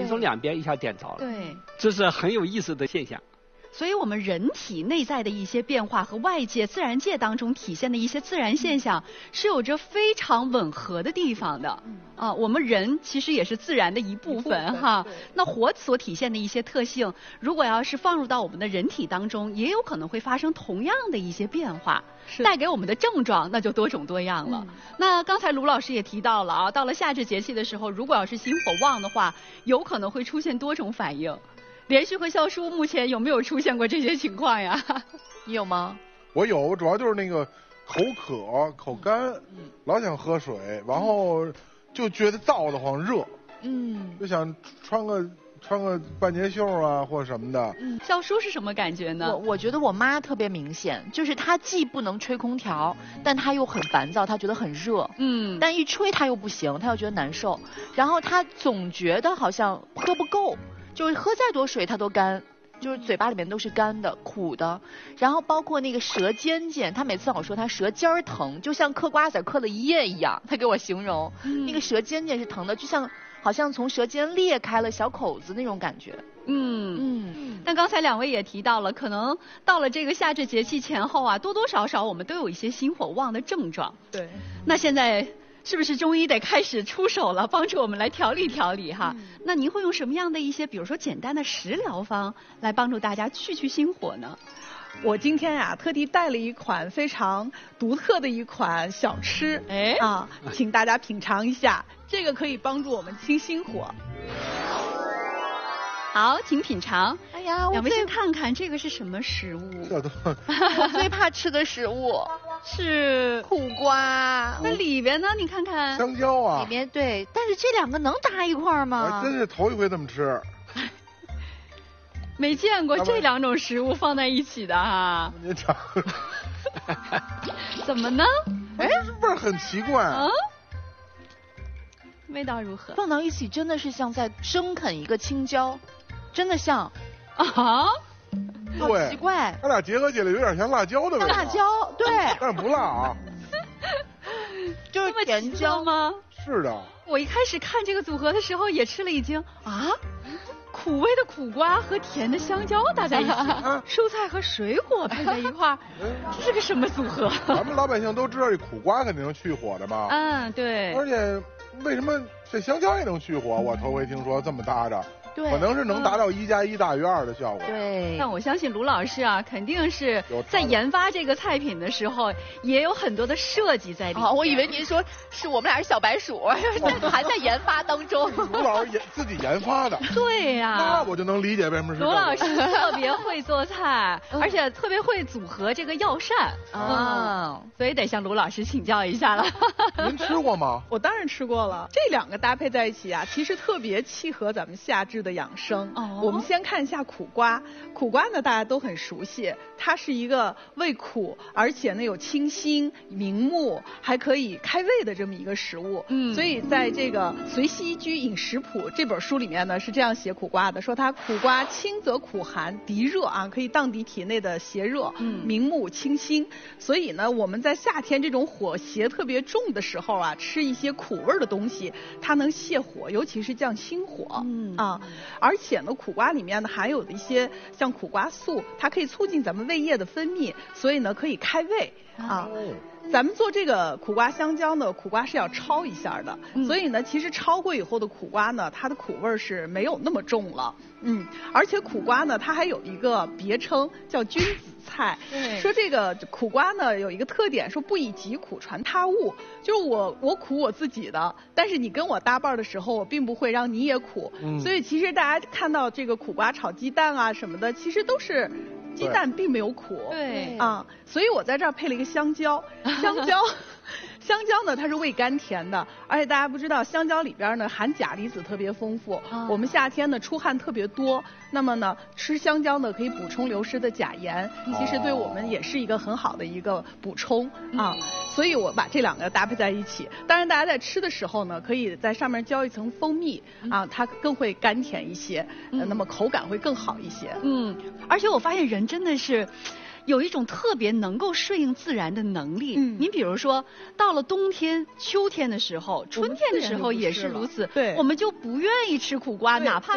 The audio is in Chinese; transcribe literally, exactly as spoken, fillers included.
人从两边一下点着了。 对， 这是很有意思的现象。 所以我们人体内在的一些变化和外界自然界当中体现的一些自然现象，是有着非常吻合的地方的。啊，我们人其实也是自然的一部分哈。那火所体现的一些特性，如果要是放入到我们的人体当中，也有可能会发生同样的一些变化，带给我们的症状那就多种多样了。嗯、那刚才卢老师也提到了啊，到了夏至节气的时候，如果要是心火旺的话，有可能会出现多种反应。连续和肖叔目前有没有出现过这些情况呀？你有吗？ 我有，主要就是那个口渴、口干，嗯、老想喝水，然后就觉得燥得慌、热，嗯，就想穿个穿个半截袖啊或什么的。 嗯，肖叔是什么感觉呢？ 我我觉得我妈特别明显，就是她既不能吹空调，但她又很烦躁，她觉得很热，嗯，但一吹她又不行，她又觉得难受，然后她总觉得好像喝不够。就是喝再多水它都干，就是嘴巴里面都是干的、苦的，然后包括那个舌尖尖，他每次老说他舌尖儿疼，就像嗑瓜子嗑了一夜一样，他给我形容，嗯、那个舌尖尖是疼的，就像好像从舌尖裂开了小口子那种感觉。 嗯嗯。但刚才两位也提到了，可能到了这个夏至节气前后啊，多多少少我们都有一些心火旺的症状。 对。 那现在是不是中医得开始出手了，帮助我们来调理调理哈？嗯、那您会用什么样的一些，比如说简单的食疗方，来帮助大家去去心火呢？ 我今天呀、啊，特地带了一款非常独特的一款小吃，哎啊，请大家品尝一下，这个可以帮助我们清心火。 好，请品尝。 哎呀， 两位先看看这个是什么食物？ 这都我最怕吃的食物是苦瓜。 那里边呢？你看看。 香蕉啊。 里面对，但是这两个能搭一块吗？ 我真是头一回这么吃。 没见过这两种食物放在一起的哈。 您尝。 怎么呢？ 哎，味儿很奇怪。嗯。 味道如何？ 放到一起真的是像在生啃一个青椒，真的像啊，好奇怪。 它俩结合起来有点像辣椒的味道。 辣椒，对， 但是不辣啊。 就是甜椒吗？ 是的。 我一开始看这个组合的时候也吃了一惊啊，苦味的苦瓜和甜的香蕉搭在一起，蔬菜和水果配在一块儿，这是个什么组合？ 咱们老百姓都知道这苦瓜肯定能去火的嘛。 嗯，对。 而且为什么这香蕉也能去火？我头回听说这么搭着。 对， 可能是能达到一加一大于二的效果。 对， 但我相信卢老师啊，肯定是在研发这个菜品的时候，也有很多的设计在里面。 哦，我以为您说是我们俩是小白鼠，还在研发当中。 卢老师研自己研发的。 对呀、啊。 那我就能理解为什么是。 卢老师特别会做菜，而且特别会组合这个药膳啊、嗯，所以得向卢老师请教一下了。 您吃过吗？ 我当然吃过了。这两个搭配在一起啊，其实特别契合咱们夏至的养生。哦，我们先看一下苦瓜。苦瓜呢，大家都很熟悉，它是一个味苦，而且呢有清心明目，还可以开胃的这么一个食物。嗯，所以在这个《随西居饮食谱》这本书里面呢，是这样写苦瓜的，说它苦瓜清则苦寒，涤热啊，可以荡涤体内的邪热，嗯，明目清心。所以呢，我们在夏天这种火邪特别重的时候啊，吃一些苦味的东西，它能泻火，尤其是降心火。嗯啊。而且呢，苦瓜里面呢含有的一些像苦瓜素，它可以促进咱们胃液的分泌，所以呢可以开胃啊。咱们做这个苦瓜香蕉呢，苦瓜是要焯一下的，嗯、所以呢，其实焯过以后的苦瓜呢，它的苦味是没有那么重了。嗯，而且苦瓜呢，它还有一个别称叫君子菜。说这个苦瓜呢有一个特点，说不以疾苦传他物，就是我我苦我自己的，但是你跟我搭伴的时候，我并不会让你也苦。嗯、所以其实大家看到这个苦瓜炒鸡蛋啊什么的，其实都是。鸡蛋并没有苦， 对啊，所以我在这儿配了一个香蕉，香蕉，香蕉呢它是味甘甜的，而且大家不知道香蕉里边呢含钾离子特别丰富，啊、我们夏天呢出汗特别多，那么呢吃香蕉呢可以补充流失的钾盐，其实对我们也是一个很好的一个补充啊，嗯、所以我把这两个搭配在一起。当然大家在吃的时候呢，可以在上面浇一层蜂蜜啊，它更会甘甜一些，嗯、呃，那么口感会更好一些。 嗯，而且我发现人真的是有一种特别能够顺应自然的能力。嗯，您比如说到了冬天、秋天的时候，春天的时候也是如此。 对， 我们就不愿意吃苦瓜，哪怕